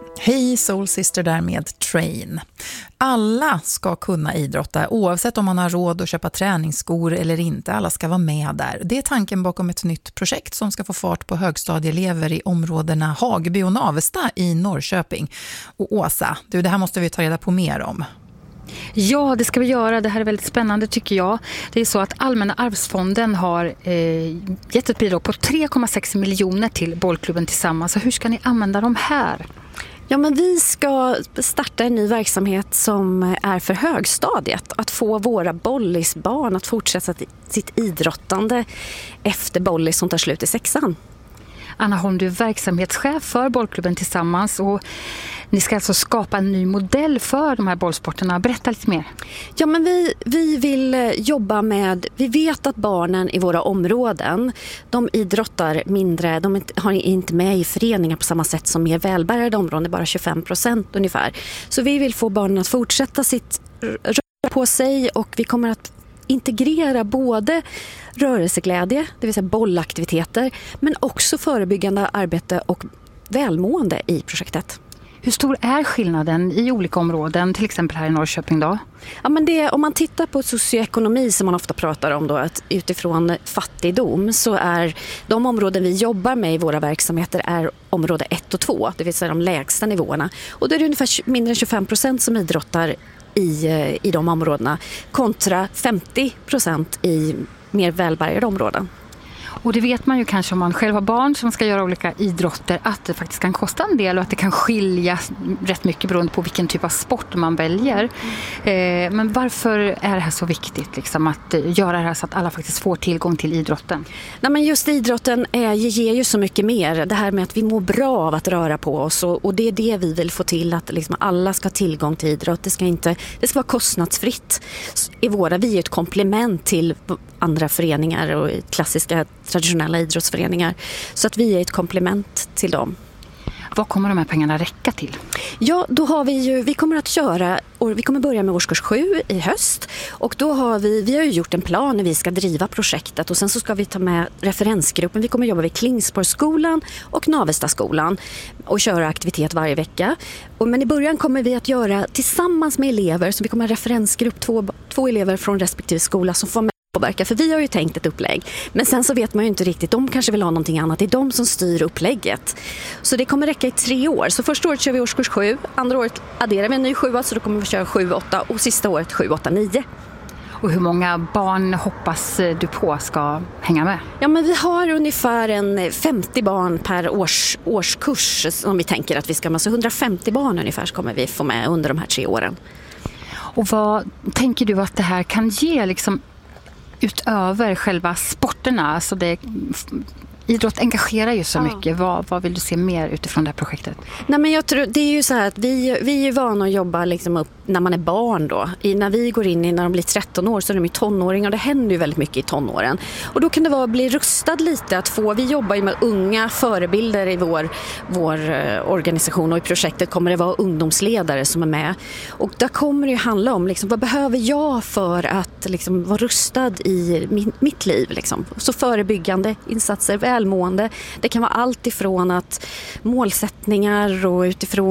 Hej Soul Sister där med Train. Alla ska kunna idrotta oavsett om man har råd att köpa träningsskor eller inte. Alla ska vara med där. Det är tanken bakom ett nytt projekt som ska få fart på högstadieelever i områdena Hagby och Navesta i Norrköping. Och Åsa, det här måste vi ta reda på mer om. Ja, det ska vi göra. Det här är väldigt spännande tycker jag. Det är så att Allmänna arvsfonden har gett ett bidrag på 3,6 miljoner till bollklubben Tillsammans. Så hur ska ni använda de här? Ja, men vi ska starta en ny verksamhet som är för högstadiet. Att få våra bollisbarn att fortsätta sitt idrottande efter bollis som tar slut i 6:an. Anna Holm, du är verksamhetschef för bollklubben Tillsammans och ni ska alltså skapa en ny modell för de här bollsporterna. Berätta lite mer. Ja, men vi vill jobba med, vi vet att barnen i våra områden, de idrottar mindre, de har inte med i föreningar på samma sätt som mer välbärgade områden, bara 25% ungefär. Så vi vill få barnen att fortsätta sitt röra på sig och vi kommer att integrera både rörelseglädje, det vill säga bollaktiviteter, men också förebyggande arbete och välmående i projektet. Hur stor är skillnaden i olika områden, till exempel här i Norrköping då? Ja, men om man tittar på socioekonomi som man ofta pratar om då, att utifrån fattigdom så är de områden vi jobbar med i våra verksamheter är område 1 och 2, det vill säga de lägsta nivåerna. Och då är det ungefär mindre än 25% som idrottar i de områdena kontra 50% i mer välbärgade områden. Och det vet man ju kanske om man själv har barn som ska göra olika idrotter att det faktiskt kan kosta en del och att det kan skilja rätt mycket beroende på vilken typ av sport man väljer. Men varför är det här så viktigt liksom, att göra det här så att alla faktiskt får tillgång till idrotten? Nej, men just idrotten ger ju så mycket mer. Det här med att vi mår bra av att röra på oss och det är det vi vill få till, att liksom alla ska ha tillgång till idrott. Det ska vara kostnadsfritt. Vi är ett komplement till andra föreningar och klassiska traditionella idrottsföreningar. Så att vi är ett komplement till dem. Vad kommer de här pengarna räcka till? Ja, då har vi kommer börja med årskurs 7 i höst. Och då har vi har ju gjort en plan när vi ska driva projektet. Och sen så ska vi ta med referensgruppen. Vi kommer jobba vid Klingsborgsskolan och Navestaskolan och köra aktivitet varje vecka. Men i början kommer vi att göra tillsammans med elever. Så vi kommer ha referensgrupp, två elever från respektive skola som får med påverka, för vi har ju tänkt ett upplägg. Men sen så vet man ju inte riktigt, de kanske vill ha någonting annat. Det är de som styr upplägget. Så det kommer räcka i 3 år. Så första året kör vi årskurs 7, andra året adderar vi en ny 7, så då kommer vi köra 7, 8 och sista året 7, 8, 9. Och hur många barn hoppas du på ska hänga med? Ja, men vi har ungefär 50 barn per årskurs som vi tänker att vi ska med. Så 150 barn ungefär kommer vi få med under de här 3 åren. Och vad tänker du att det här kan ge liksom utöver själva sporterna? Alltså idrott engagerar ju så mycket. Vad vill du se mer utifrån det här projektet? Nej, men jag tror det är ju så här att vi är vana att jobba liksom upp när man är barn då. När vi går in när de blir 13 år så är de ju tonåringar och det händer ju väldigt mycket i tonåren. Och då kan det bli rustad lite vi jobbar ju med unga förebilder i vår organisation och i projektet kommer det vara ungdomsledare som är med. Och där kommer det ju handla om liksom, vad behöver jag för att liksom, vara rustad i mitt liv liksom. Så förebyggande insatser, välmående. Det kan vara allt ifrån att målsättningar och utifrån